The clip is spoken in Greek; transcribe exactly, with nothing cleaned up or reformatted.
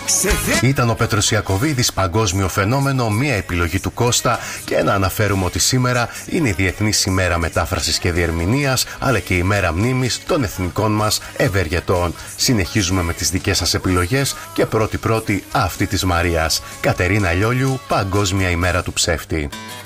Ήταν ο Πέτρος Ιακωβίδης, παγκόσμιο φαινόμενο, μία επιλογή του Κώστα. Και να αναφέρουμε ότι σήμερα είναι η Διεθνής ημέρα μετάφρασης και διερμηνίας, αλλά και η ημέρα μνήμης των εθνικών μας ευεργετών. Συνεχίζουμε με τις δικές σας επιλογές και πρώτη-πρώτη αυτή της Μαρίας. Κατερίνα Λιόλιου, Παγκόσμια ημέρα του ψεύτη.